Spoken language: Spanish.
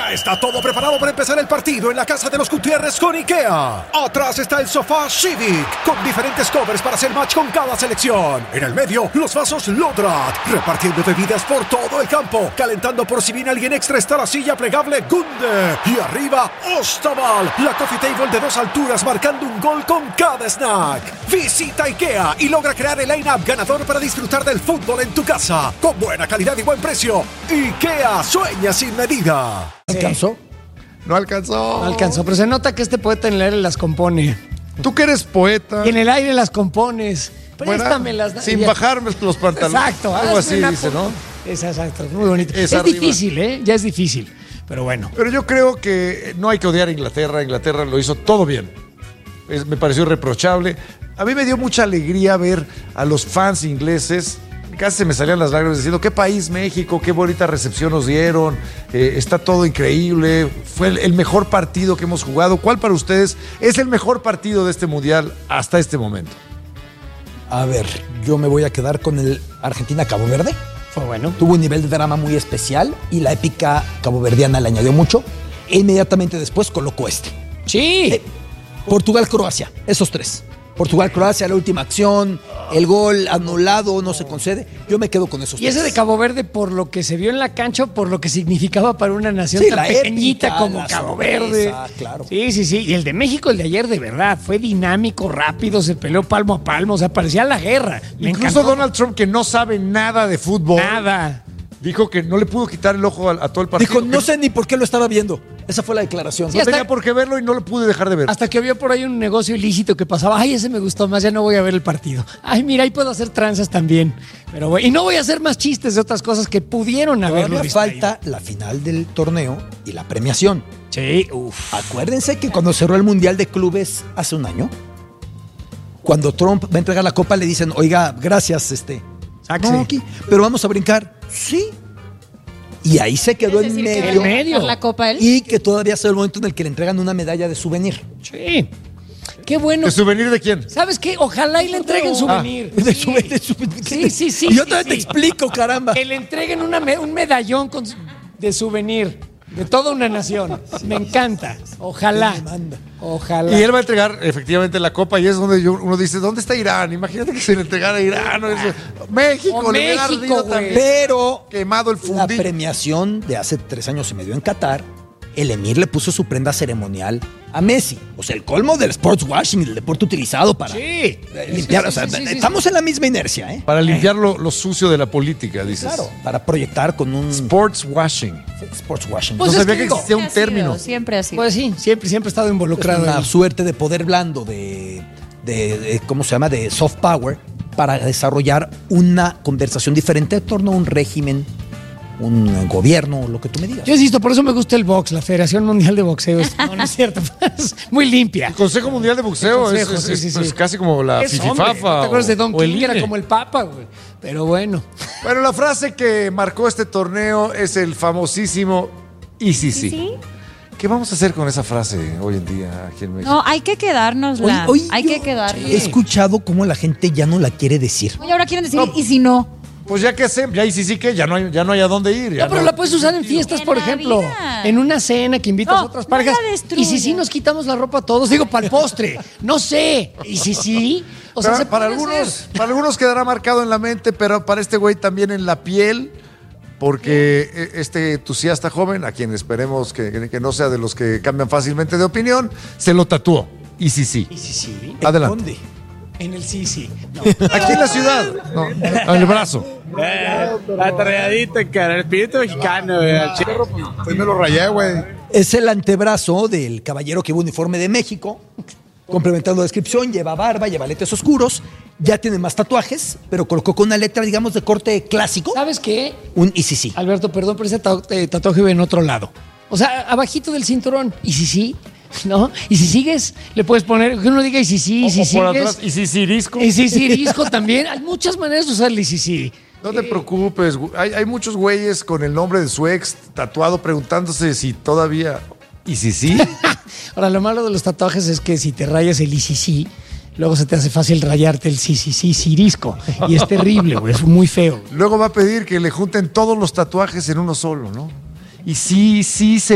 Ya está todo preparado para empezar el partido en la casa de los Gutiérrez con IKEA. Atrás está el sofá Civic, con diferentes covers para hacer match con cada selección. En el medio, los vasos Lodrat, repartiendo bebidas por todo el campo. Calentando por si viene alguien extra está la silla plegable Gunde. Y arriba, Ostaval, la coffee table de 2 alturas marcando un gol con cada snack. Visita IKEA y logra crear el line-up ganador para disfrutar del fútbol en tu casa. Con buena calidad y buen precio. IKEA, sueña sin medida. ¿Alcanzó? No alcanzó. No alcanzó, pero se nota que este poeta en el aire las compone. Tú que eres poeta. Y en el aire las compones. Préstamelas. Sin bajarme los pantalones. Exacto. Algo así dice, ¿no? Exacto, muy bonito. Es arriba. difícil, ¿eh? Ya es difícil, pero bueno. Pero yo creo que no hay que odiar a Inglaterra. Inglaterra lo hizo todo bien. Me pareció irreprochable. A mí me dio mucha alegría ver a los fans ingleses. Casi se me salían las lágrimas diciendo, qué país México, qué bonita recepción nos dieron, está todo increíble, fue el mejor partido que hemos jugado. ¿Cuál para ustedes es el mejor partido de este mundial hasta este momento? A ver, yo me voy a quedar con el Argentina-Cabo Verde. Fue bueno. Tuvo un nivel de drama muy especial y la épica caboverdiana le añadió mucho. E inmediatamente después colocó este. Sí. Portugal-Croacia, esos tres. Portugal-Croacia, la última acción, el gol anulado, no se concede. Yo me quedo con esos Y ese de Cabo Verde, por lo que se vio en la cancha, por lo que significaba para una nación Sí, tan la pequeñita épica, como la Cabo sorpresa, Verde. claro. Sí. Y el de México, el de ayer, de verdad, fue dinámico, rápido, se peleó palmo a palmo, o sea, parecía la guerra. Me Incluso encantó. Donald Trump, que no sabe nada de fútbol, Nada. dijo que no le pudo quitar el ojo a todo el partido. Dijo, no sé ni por qué lo estaba viendo. Esa fue la declaración. Sí, No hasta- tenía por qué verlo y no lo pude dejar de ver. Hasta que vio por ahí un negocio ilícito que pasaba. Ay, ese me gustó más, ya no voy a ver el partido. Ay, mira, ahí puedo hacer tranzas también. Pero bueno, y no voy a hacer más chistes de otras cosas que pudieron haberlo Todavía distraído. falta la final del torneo y la premiación. Sí, uff. Acuérdense que cuando cerró el Mundial de Clubes hace un año, cuando Trump va a entregar la copa, le dicen, oiga, gracias, Sáquese. no, aquí, pero vamos a brincar. Sí. Y ahí se quedó en ¿Quieres decir que medio. va a ganar la copa él? Y que todavía es el momento en el que le entregan una medalla de souvenir. Sí. Qué bueno. ¿El souvenir de quién? ¿Sabes qué? Ojalá y le entreguen souvenir. De Sí. souvenir. Sí. Y yo todavía te explico, caramba. Que le entreguen un medallón de souvenir de toda una nación. Me encanta. Ojalá. Me manda. Ojalá. Y él va a entregar efectivamente la copa y es donde uno dice, ¿dónde está Irán? Imagínate que se le entregara a Irán. ¿No? México, O le hubiera México, ardido güey. también. Pero Quemado el la fundillo. premiación de hace 3 años y medio en Qatar, el emir le puso su prenda ceremonial a Messi. O sea, el colmo del sports washing, el deporte utilizado para Sí. limpiar. Sí, O sea, sí. estamos en la misma inercia, ¿eh? Para limpiar lo sucio de la política, dices. Claro, para proyectar con un Sports washing. sports washing. Pues no es sabía que que digo, existía un Siempre ha sido, término. Siempre ha sido. Pues sí, siempre ha estado Es involucrado. una en- suerte de poder blando, de ¿cómo se llama? De soft power, para desarrollar una conversación diferente en torno a un régimen, un gobierno, lo que tú me digas. Yo insisto, por eso me gusta el box, la Federación Mundial de Boxeo. No es cierto. Es muy limpia. El Consejo Mundial de Boxeo El Consejo, es sí. pues, casi como la Es, hombre, Fififafa. ¿no te acuerdas de Don o el King? Era INE. como el Papa, güey. Pero bueno. Bueno, la frase que marcó este torneo es el famosísimo y sí. ¿Sí? ¿Qué vamos a hacer con esa frase hoy en día aquí en México? No, hay que quedárnosla. Hay yo que quedarnos. he escuchado cómo la gente ya no la quiere decir. Oye, ahora quieren decir, ¿y si no? Pues ya que hacemos, ya y sí que ya no hay a dónde ir. ya No, pero la puedes usar en fiestas, En por la ejemplo. vida. En una cena que invitas No, a otras no parejas. la destruyas. Y si nos quitamos la ropa todos, digo, para el postre. No sé. Y si sí. O sea, Para- se para puede algunos, hacer. para algunos quedará marcado en la mente, pero para este güey también en la piel, porque este entusiasta joven, a quien esperemos que no sea de los que cambian fácilmente de opinión, se lo tatuó. Y sí. Y si sí. Adelante. ¿Dónde? En el sí. No. Aquí en la ciudad. No, en el brazo. Atarreadito, cara, el espíritu mexicano, güey. Pues me lo rayé, güey. Es el antebrazo del caballero que lleva uniforme de México. Complementando la descripción, lleva barba, lleva lentes oscuros, ya tiene más tatuajes, pero colocó con una letra, digamos, de corte clásico, ¿Sabes qué? un y sí. Alberto, perdón, pero ese tatuaje vive en otro lado. O sea, abajito del cinturón. ¿Y si sí? ¿No? Y si sigues, le puedes poner, que uno diga y si sí, y si O por sigues. atrás. Y si Risco. Y si sí, disco también. Hay muchas maneras de usar el y si sí. No te preocupes, hay muchos güeyes con el nombre de su ex tatuado preguntándose si todavía. ¿Y si sí? Ahora, lo malo de los tatuajes es que si te rayas el y si sí, luego se te hace fácil rayarte el cirisco. Y es terrible, güey, es muy feo. Luego va a pedir que le junten todos los tatuajes en uno solo, ¿no? Y sí se